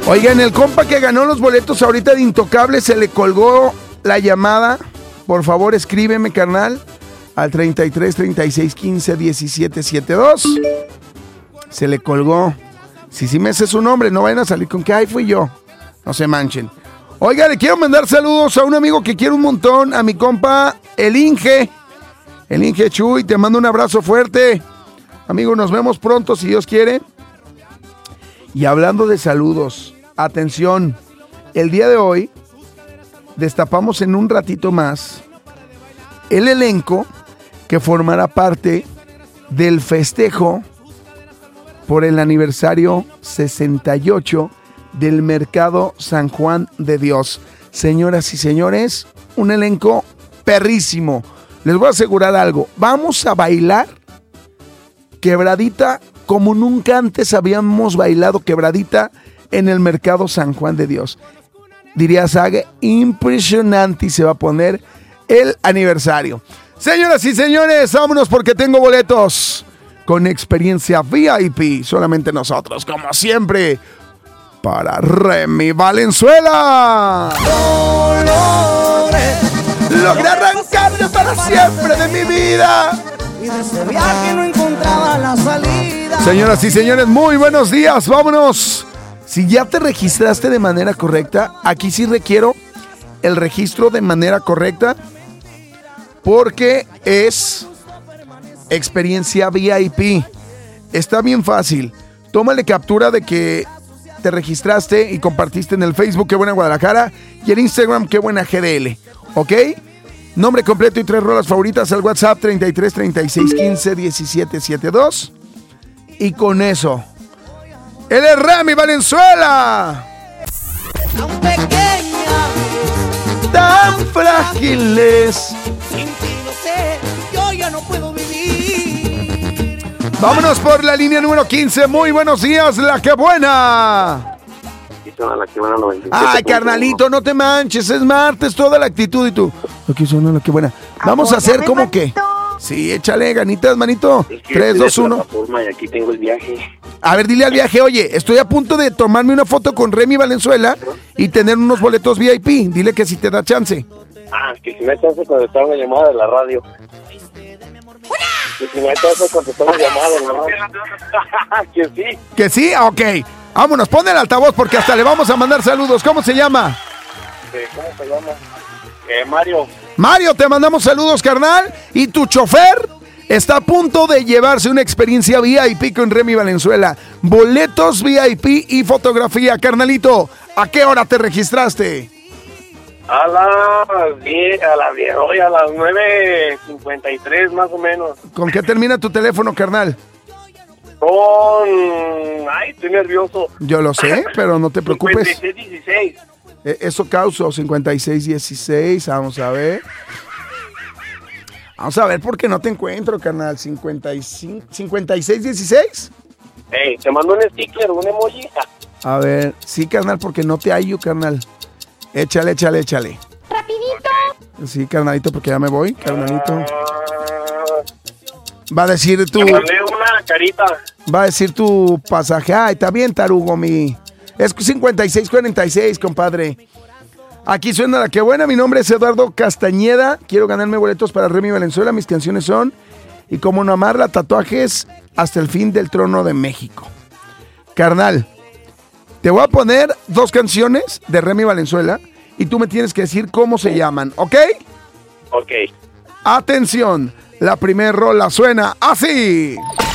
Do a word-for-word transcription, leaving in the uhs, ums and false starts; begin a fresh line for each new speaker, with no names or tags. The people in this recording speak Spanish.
Oigan, el compa que ganó los boletos ahorita de Intocable se le colgó la llamada. Por favor, escríbeme, carnal, al treinta y tres, treinta y seis, quince, diecisiete, setenta y dos. Se le colgó. Si sí me hace su nombre, no vayan a salir con que ay, fui yo. No se manchen. Oiga, le quiero mandar saludos a un amigo que quiero un montón, a mi compa, el Inge. El Inge Chuy, te mando un abrazo fuerte. Amigo, nos vemos pronto, si Dios quiere. Y hablando de saludos, atención, el día de hoy destapamos en un ratito más el elenco que formará parte del festejo por el aniversario sesenta y ocho del Mercado San Juan de Dios. Señoras y señores, un elenco perrísimo. Les voy a asegurar algo, vamos a bailar quebradita como nunca antes habíamos bailado quebradita en el Mercado San Juan de Dios. Diría Sage, impresionante, y se va a poner el aniversario. Señoras y señores, vámonos porque tengo boletos con experiencia V I P, solamente nosotros, como siempre, para Remy Valenzuela. Dolores, logré arrancarme para siempre de mi vida. Y de ese viaje no encontraba la salida. Señoras y señores, muy buenos días, vámonos. Si ya te registraste de manera correcta, aquí sí requiero el registro de manera correcta, porque es experiencia V I P. Está bien fácil. Tómale captura de que te registraste y compartiste en el Facebook Qué Buena Guadalajara y en Instagram Qué Buena G D L. ¿Ok? Nombre completo y tres rolas favoritas al WhatsApp treinta y tres, treinta y seis, quince, diecisiete, setenta y dos. Y con eso, él es Remy Valenzuela. Tan pequeña, tan frágiles. Sin ti no sé, yo ya no puedo vivir. Vámonos por la línea número quince. Muy buenos días, La Que Buena.
La Que Buena noventa y siete.
Ay, carnalito, no te manches, es martes, toda la actitud y tú. Aquí suena La Que Buena. Vamos a hacer como que. Sí, échale ganitas, manito.
Es que
tres, dos, uno.
Y aquí tengo el viaje.
A ver, dile al viaje, oye, estoy a punto de tomarme una foto con Remy Valenzuela y tener unos boletos V I P. Dile que si te da chance.
Ah, que si me da chance contestar una llamada de la radio. Que si me da chance contestar una llamada de la radio. Que sí.
¿Que sí? Ok. Vámonos, pon el altavoz porque hasta le vamos a mandar saludos. ¿Cómo se llama?
¿Cómo se llama? Eh, Mario.
Mario, te mandamos saludos, carnal. Y tu chofer está a punto de llevarse una experiencia V I P con Remy Valenzuela. Boletos V I P y fotografía. Carnalito, ¿a qué hora te registraste?
A las diez, a las diez, hoy a las nueve cincuenta y tres más o menos.
¿Con qué termina tu teléfono, carnal?
Con... Ay, estoy nervioso.
Yo lo sé, pero no te preocupes.
cincuenta y seis dieciséis.
Eh, eso causó cincuenta y seis dieciséis. Vamos a ver. Vamos a ver por qué no te encuentro, carnal. cincuenta y cinco, cincuenta y seis dieciséis.
Ey, te mando un sticker, un emoji.
A ver, sí, carnal, porque no te hallo, carnal. Échale, échale, échale.
Rapidito.
Sí, carnalito, porque ya me voy, carnalito. Va a decir tu...
Te mandé una carita.
Va a decir tu pasaje. Ay, está bien, tarugo, mi... Es cincuenta y seis cuarenta y seis, compadre. Aquí suena La Que Buena. Mi nombre es Eduardo Castañeda. Quiero ganarme boletos para Remy Valenzuela. Mis canciones son Y Cómo No Amarla, Tatuajes hasta el fin del Trono de México. Carnal, te voy a poner dos canciones de Remy Valenzuela y tú me tienes que decir cómo se llaman, ¿ok?
Ok.
Atención, la primer rola suena así.